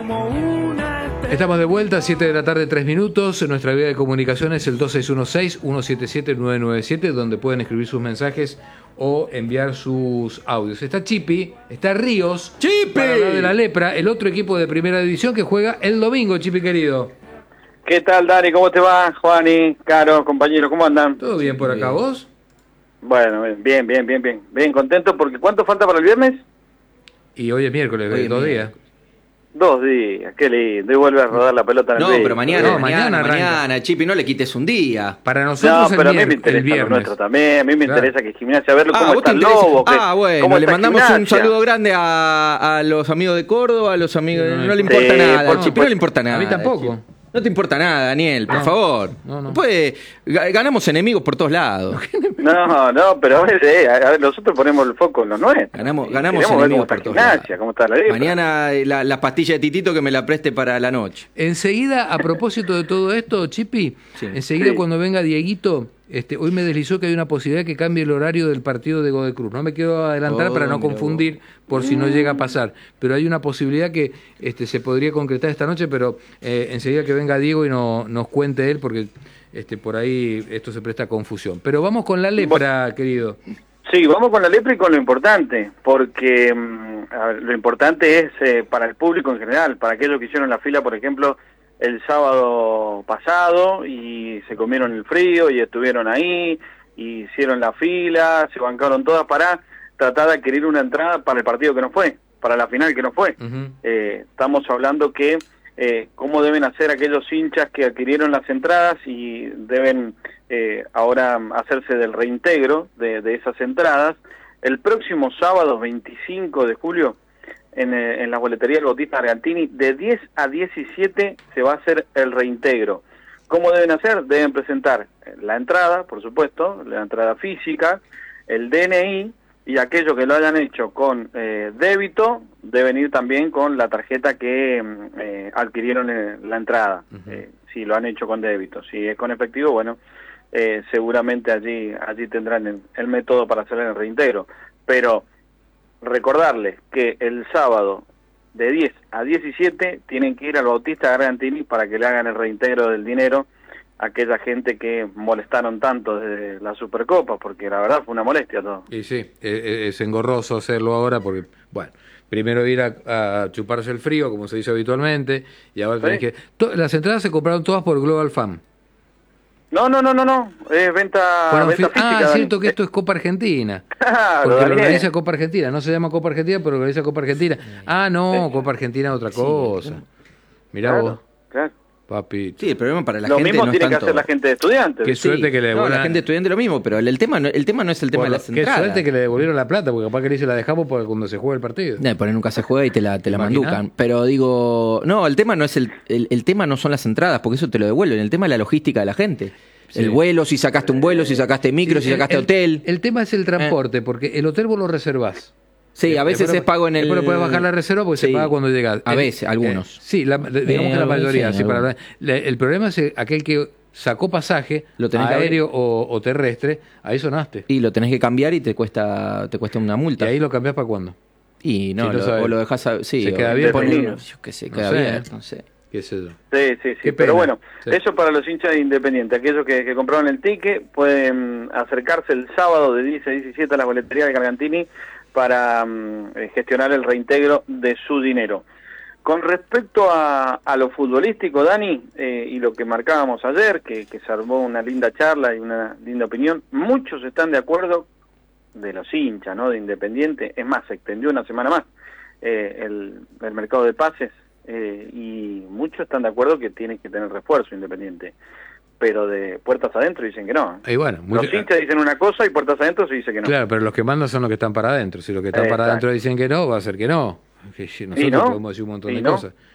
Estamos de vuelta, 7 de la tarde, 3 minutos. Nuestra vía de comunicación es el 2616-177-997, donde pueden escribir sus mensajes o enviar sus audios. Está Chipi, está Ríos, ¡Chipi! para hablar de la Lepra, el otro equipo de primera división que juega el domingo, Chipi querido. ¿Qué tal, Dani? ¿Cómo te va? Juani, Caro, compañeros, ¿cómo andan? ¿Todo bien por acá, vos? Bueno, bien. Bien contento porque ¿cuánto falta para el viernes? Y hoy es miércoles, 2 días. 2 días, qué lindo. Y vuelve a rodar la pelota en el No, medio. pero mañana, Chipi, no le quites un día. Para nosotros No, pero a mí me el interesa lo viernes. nuestro también. A mí me interesa que Gimnasia, verlo cómo ¿vos está te el interesa? Lobo. Bueno, cómo le está mandamos un Gimnasia. saludo grande a los amigos de Córdoba, a los amigos... No, No le sí, importa nada, por Chipi, supuesto. no le importa nada. A mí tampoco. Chipi. No te importa nada, Daniel, por No, favor. no. Después ganamos enemigos por todos lados. No, pero a ver, nosotros ponemos el foco en los nuestros. Ganamos Queremos ver enemigos cómo está por todos Gimnasia, lados. cómo está la Lepra. Mañana la pastilla de Titito que me la preste para la noche. Enseguida, a propósito de todo esto, Chipi, Sí. enseguida Sí. cuando venga Dieguito, hoy me deslizó que hay una posibilidad que cambie el horario del partido de Godoy Cruz. No me quiero adelantar para no mira confundir por si no llega a pasar, pero hay una posibilidad que se podría concretar esta noche, pero enseguida que venga Diego y nos cuente él, porque por ahí esto se presta a confusión. Pero vamos con la Lepra, querido. Sí, vamos con la Lepra y con lo importante, porque a ver, lo importante es para el público en general, para aquellos que hicieron la fila, por ejemplo, el sábado pasado y se comieron el frío y estuvieron ahí, y hicieron la fila, se bancaron todas para tratar de adquirir una entrada para el partido que no fue, para la final que no fue. Ujú. Estamos hablando que cómo deben hacer aquellos hinchas que adquirieron las entradas y deben ahora hacerse del reintegro de esas entradas. El próximo sábado 25 de julio en la boletería del Bautista Argantini de 10 a 17 se va a hacer el reintegro. ¿Cómo deben hacer? Deben presentar la entrada, por supuesto, la entrada física, el DNI, y aquellos que lo hayan hecho con débito deben ir también con la tarjeta que adquirieron la entrada. Si lo han hecho con débito. Si es con efectivo, bueno, seguramente allí tendrán el método para hacer el reintegro. Pero recordarles que el sábado de 10 a 17 tienen que ir al Bautista Argantini para que le hagan el reintegro del dinero a aquella gente que molestaron tanto desde la Supercopa, porque la verdad fue una molestia todo. Y sí, es engorroso hacerlo ahora porque, bueno, primero ir a chuparse el frío, como se dice habitualmente, y ahora tenés que... Las entradas se compraron todas por Global Fan. No, es venta física. Ah, Dani. cierto que esto es Copa Argentina. Claro, Porque lo Daniel. organiza Copa Argentina. No se llama Copa Argentina, pero organiza Copa Argentina. Ah, no, Copa Argentina es otra cosa. Mirá Claro, vos, claro. papi. Sí, el problema para la Lo gente mismo no es tiene que tanto... hacer la gente de estudiantes. Qué suerte que le No, devuelvan. la gente estudiante lo mismo, pero el tema no es el tema de las Qué entradas. suerte que le devolvieron la plata, porque capaz que le dice la dejamos para cuando se juegue el partido. Porque nunca se juega y te la ¿Imaginás? manducan. Pero digo, no, el tema no es el tema no son las entradas, porque eso te lo devuelven. El tema es la logística de la gente. Sí. El vuelo, si sacaste un vuelo, si sacaste micro, si sacaste hotel. El tema es el transporte, porque el hotel vos lo reservás. Sí, a veces es pago en el... Después lo podés bajar la reserva porque se paga cuando llegás. A veces, algunos. Sí, digamos que la mayoría. Sí, Sí, algunos. El problema es aquel que sacó pasaje Lo tenés que aéreo o terrestre, ahí sonaste. Y lo tenés que cambiar y te cuesta una ¿Y multa. ahí lo cambiás para cuándo? Y no, Sí, lo sabes. o lo dejás... Sí, ¿Se queda o abierto? ponelo, yo qué sé, No queda sé. abierto, no sé. ¿Qué sé yo? Sí, Qué pena. pero bueno, Sí. eso para los hinchas de Independiente. Aquellos que compraron el ticket pueden acercarse el sábado de 10 a 17 a la boletería de Gargantini para gestionar el reintegro de su dinero. Con respecto a lo futbolístico, Dani, y lo que marcábamos ayer, que se armó una linda charla y una linda opinión, muchos están de acuerdo de los hinchas, ¿no?, de Independiente. Es más, se extendió una semana más el mercado de pases, y muchos están de acuerdo que tiene que tener refuerzo Independiente, pero de puertas adentro dicen que no. Y bueno, Los hinchas dicen una cosa y puertas adentro se dice que no. Claro, pero los que mandan son los que están para adentro. Si los que están para Exacto. adentro dicen que no, va a ser que no. Que nosotros no? podemos decir un montón ¿Y de no? cosas.